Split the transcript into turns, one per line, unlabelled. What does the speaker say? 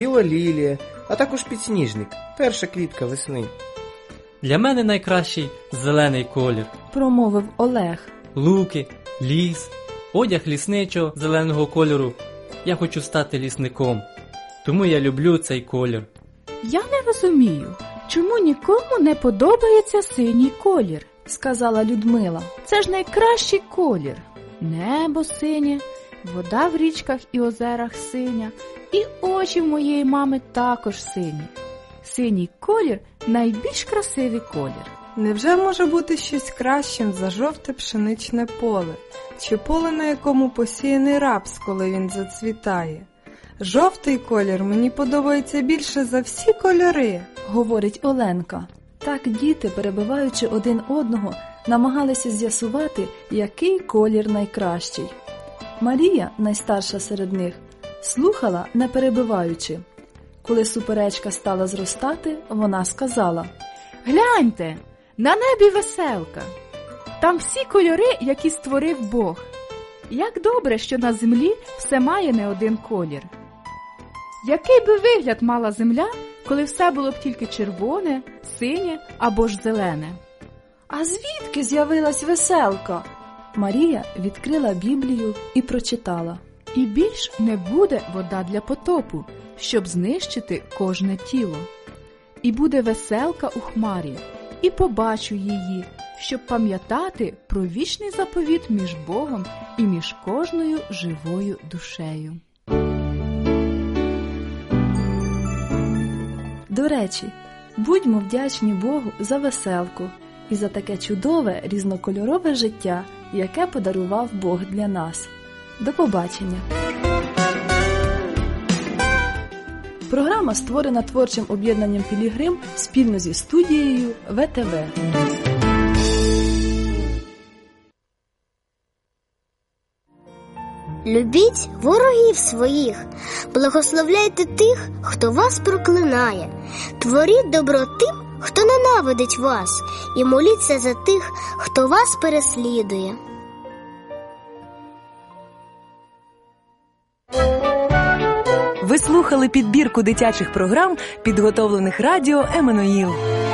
біла лілія, а також підсніжник, перша квітка весни.
Для мене найкращий зелений колір.
Промовив Олег.
Луки, ліс, одяг лісничого зеленого кольору. Я хочу стати лісником, тому я люблю цей колір.
Я не розумію, чому нікому не подобається синій колір,
Сказала Людмила.
Це ж найкращий колір. Небо синє, вода в річках і озерах синя, і очі в моєї мами також сині. Синій колір – найбільш красивий колір.
Невже може бути щось кращим за жовте пшеничне поле? Чи поле, на якому посіяний рапс, коли він зацвітає? Жовтий колір мені подобається більше за всі кольори,
Говорить Оленка. Так діти, перебиваючи один одного, намагалися з'ясувати, який колір найкращий. Марія, найстарша серед них, слухала, не перебиваючи. Коли суперечка стала зростати, вона сказала:
Гляньте, на небі веселка. Там всі кольори, які створив Бог. Як добре, що на землі все має не один колір. Який би вигляд мала земля, коли все було б тільки червоне, синє або ж зелене?
«А звідки з'явилась веселка?» Марія відкрила Біблію і прочитала.
І більш не буде вода для потопу, щоб знищити кожне тіло. І буде веселка у хмарі, і побачу її, щоб пам'ятати про вічний заповіт між Богом і між кожною живою душею.
До речі, будьмо вдячні Богу за веселку і за таке чудове різнокольорове життя, яке подарував Бог для нас. До побачення! Програма створена творчим об'єднанням «Пілігрим» спільно зі студією ВТВ.
Любіть ворогів своїх, благословляйте тих, хто вас проклинає, творіть добро тим, хто ненавидить вас, і моліться за тих, хто вас переслідує.
Ви слухали підбірку дитячих програм, підготовлених радіо «Еммануїл».